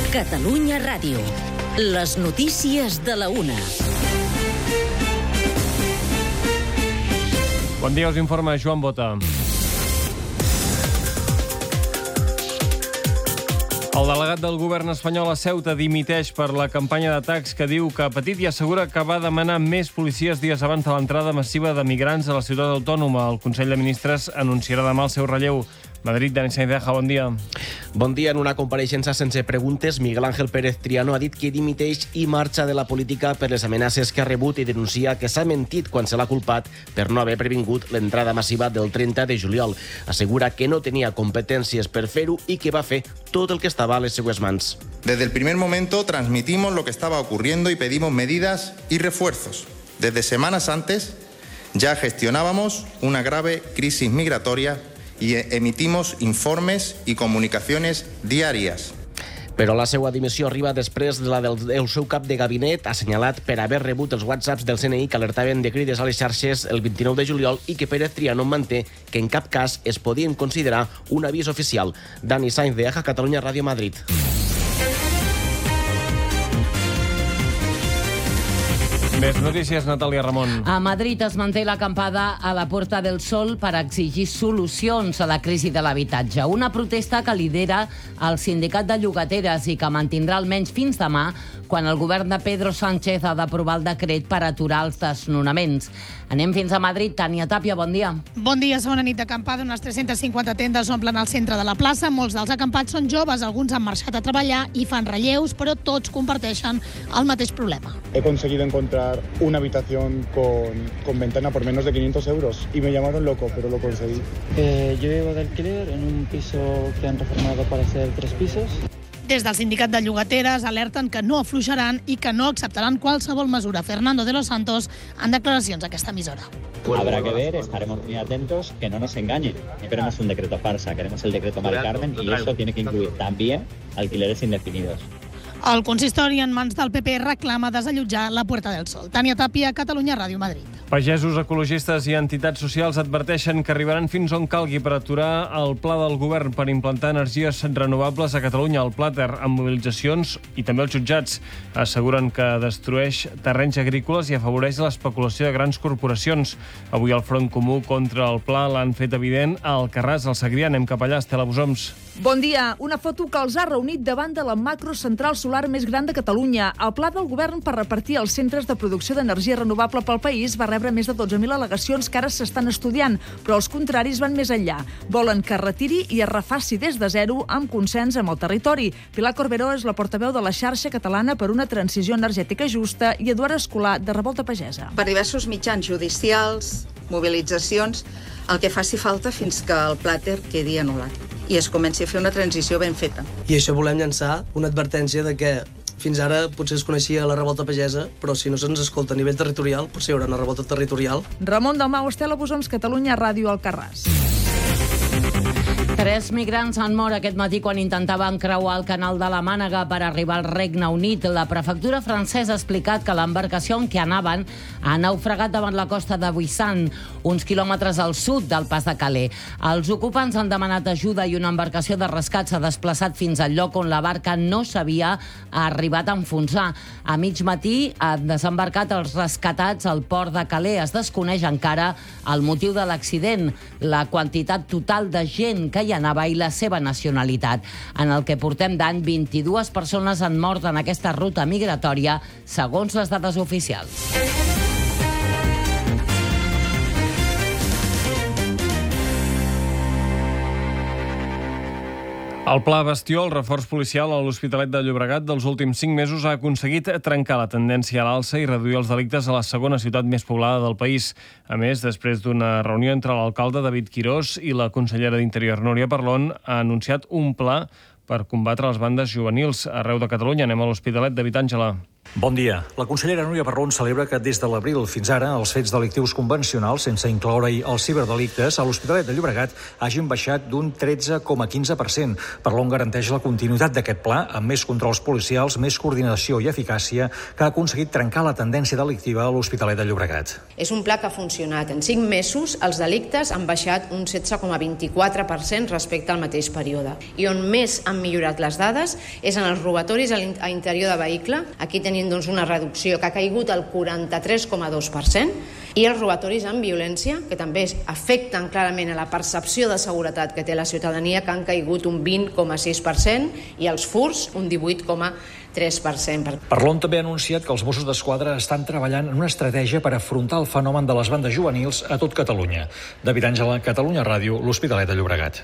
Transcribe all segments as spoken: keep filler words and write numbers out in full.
Catalunya Ràdio. Les notícies de la una. Bon dia, us informa Joan Bota. El delegat del govern espanyol a Ceuta dimiteix per la campanya d'atacs que diu que ha patit i assegura que va demanar més policies dies abans de l'entrada massiva de migrants a la ciutat autònoma. El Consell de Ministres anunciarà demà el seu relleu. Madrid, Dani Sainz de Aja, bon dia. Bon dia. En una compareixença sense preguntes, Miguel Ángel Pérez Triano ha dit que dimiteix i marxa de la política per les amenaces que ha rebut i denuncia que s'ha mentit quan se l'ha culpat per no haver previngut l'entrada massiva del trenta de juliol. Assegura que no tenia competències per fer-ho i que va fer tot el que estava a les seues mans. Desde el primer momento transmitimos lo que estaba ocurriendo y pedimos medidas y refuerzos. Desde semanas antes ya gestionábamos una grave crisis migratoria i emitimos informes i comunicacions diàries. Però la seva dimissió arriba després de la del el seu cap de gabinet, assenyalat per haver rebut els whatsapps del C N I que alertaven de crides a les xarxes el vint-i-nou de juliol i que Pérez Triano manté que en cap cas es podien considerar un avís oficial. Dani Sainz de Aja, Catalunya Ràdio, Madrid. Més notícies, Natàlia Ramon. A Madrid es manté l'acampada a la Puerta del Sol per exigir solucions a la crisi de l'habitatge. Una protesta que lidera el sindicat de llogateres i que mantindrà almenys fins demà, quan el govern de Pedro Sánchez ha d'aprovar el decret per aturar els desnonaments. Anem fins a Madrid. Tània Tàpia, bon dia. Bon dia. Segona nit d'acampada, unes tres-centes cinquanta tendes omplen el centre de la plaça. Molts dels acampats són joves, alguns han marxat a treballar i fan relleus, però tots comparteixen el mateix problema. He conseguido encontrar una habitación con, con ventana por menos de quinientos euros y me llamaron loco, pero lo conseguí. Eh, yo vivo de alquiler en un piso que han reformado para hacer tres pisos. Des del sindicat de llogateres alerten que no afluixaran i que no acceptaran qualsevol mesura. Fernando de los Santos, en declaracions a aquesta emissora. Habrá que ver, estaremos muy atentos, que no nos engañen. No queremos un decreto farsa, queremos el decreto Mari Carmen y eso tiene que incluir también alquileres indefinidos. El consistori en mans del P P reclama desallotjar la Puerta del Sol. Tània Tàpia, Catalunya Ràdio, Madrid. Pagesos, ecologistes i entitats socials adverteixen que arribaran fins on calgui per aturar el pla del govern per implantar energies renovables a Catalunya, el Plater, amb mobilitzacions i també els jutjats. Asseguren que destrueix terrenys agrícoles i afavoreix l'especulació de grans corporacions. Avui el Front Comú contra el pla l'han fet evident a Alcarràs, al Segrià. Anem cap allà, Estela Bosoms. Bon dia. Una foto que els ha reunit davant de la macrocentral solar més gran de Catalunya. El pla del govern per repartir els centres de producció d'energia renovable pel país va rebre més de dotze mil al·legacions que ara s'estan estudiant, però els contraris van més enllà. Volen que es retiri i es refaci des de zero amb consens amb el territori. Pilar Corberó és la portaveu de la xarxa catalana per una transició energètica justa i Eduard Escolar, de Revolta Pagesa. Per diversos mitjans judicials, mobilitzacions, el que faci falta fins que el Plater quedi anul·lat i es comenci a fer una transició ben feta. I això volem llançar una advertència de que fins ara potser es coneixia la revolta pagesa, però si no se'ns escolta a nivell territorial, potser hi haurà una revolta territorial. Ramon Dalmau, Estela Bosoms, Catalunya Ràdio, Alcarràs. Tres migrants han mort aquest matí quan intentaven creuar el canal de la Mànega per arribar al Regne Unit. La prefectura francesa ha explicat que l'embarcació en què anaven ha naufragat davant la costa de Buissan, uns quilòmetres al sud del pas de Calais. Els ocupants han demanat ajuda i una embarcació de rescat s'ha desplaçat fins al lloc on la barca no s'havia arribat a enfonsar. A mig matí han desembarcat els rescatats al port de Calais. Es desconeix encara el motiu de l'accident, la quantitat total de gent que hi anava i la seva nacionalitat. En el que portem d'any, vint-i-dues persones han mort en aquesta ruta migratòria, segons les dades oficials. El Pla Bastió, el reforç policial a l'Hospitalet de Llobregat dels últims cinc mesos, ha aconseguit trencar la tendència a l'alça i reduir els delictes a la segona ciutat més poblada del país. A més, després d'una reunió entre l'alcalde David Quirós i la consellera d'Interior Núria Parlon, ha anunciat un pla per combatre les bandes juvenils arreu de Catalunya. Anem a l'Hospitalet, David Àngela. Bon dia. La consellera Núria Parlon celebra que des de l'abril fins ara els fets delictius convencionals, sense incloure-hi els ciberdelictes, a l'Hospitalet de Llobregat hagin baixat d'un tretze coma quinze per cent. Parlon garanteix la continuïtat d'aquest pla amb més controls policials, més coordinació i eficàcia que ha aconseguit trencar la tendència delictiva a l'Hospitalet de Llobregat. És un pla que ha funcionat. En cinc mesos els delictes han baixat un setze coma vint-i-quatre per cent respecte al mateix període. I on més han millorat les dades és en els robatoris a l'interior de vehicle. Aquí tenim doncs, una reducció que ha caigut al quaranta-tres coma dos per cent i els robatoris amb violència, que també afecten clarament a la percepció de seguretat que té la ciutadania, que han caigut un vint coma sis per cent i els furts un divuit coma tres per cent. Parlon també ha anunciat que els Mossos d'Esquadra estan treballant en una estratègia per afrontar el fenomen de les bandes juvenils a tot Catalunya. David Àngela, Catalunya Ràdio, l'Hospitalet de Llobregat.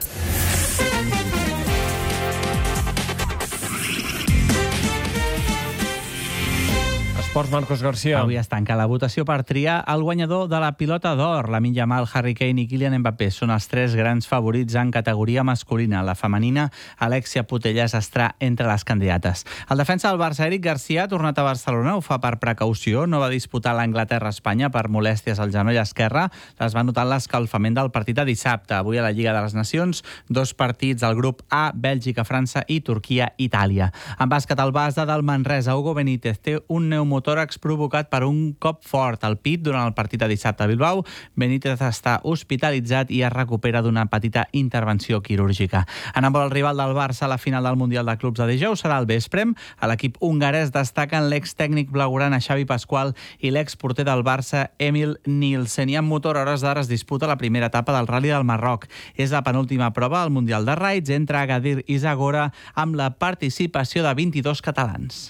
Esports, Marcos García. Avui es tanca la votació per triar el guanyador de la pilota d'or. Lamine Yamal, Harry Kane i Kylian Mbappé són els tres grans favorits en categoria masculina. La femenina, Alexia Putellas, estarà entre les candidates. El defensa del Barça, Eric Garcia, ha tornat a Barcelona. Ho fa per precaució. No va disputar l'Anglaterra-Espanya per molèsties al genoll esquerre. Les va notar l'escalfament del partit de dissabte. Avui a la Lliga de les Nacions, dos partits al grup A, Bèlgica, França i Turquia, Itàlia. En bàsquet, el base del Manresa, Hugo Benítez, té un pneumotòrax provocat per un cop fort al pit durant el partit de dissabte a Bilbao. Benítez està hospitalitzat i es recupera d'una petita intervenció quirúrgica. En el rival del Barça, la final del Mundial de Clubs de dijous serà al vespre. A l'equip hongarès destaquen l'ex-tècnic blaugrana Xavi Pascual i l'exporter del Barça Emil Nielsen. I amb motor, a hores d'ara es disputa la primera etapa del Rally del Marroc. És la penúltima prova al Mundial de Raids entre Agadir i Zagora amb la participació de vint-i-dos catalans.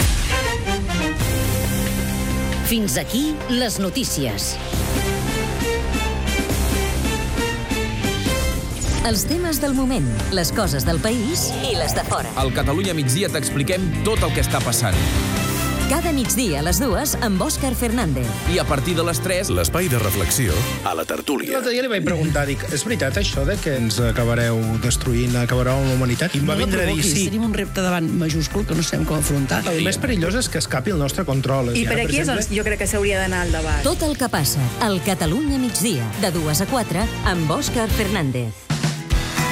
Fins aquí les notícies. Els temes del moment, les coses del país i les de fora. Al Catalunya migdia t'expliquem tot el que està passant. Cada migdia a les dues amb Òscar Fernández. I a partir de les tres, l'espai de reflexió a la tertúlia. L'altre dia li vaig preguntar, dic, és veritat això de que ens acabareu destruint, acabareu amb la humanitat? I em va no vindre a dir sí. Tenim un repte davant majúscul que no sabem com afrontar. El més perillós és que escapi el nostre control. I per aquí és on jo crec que s'hauria d'anar al debat. Tot el que passa al Catalunya migdia, de dues a quatre, amb Òscar Fernández.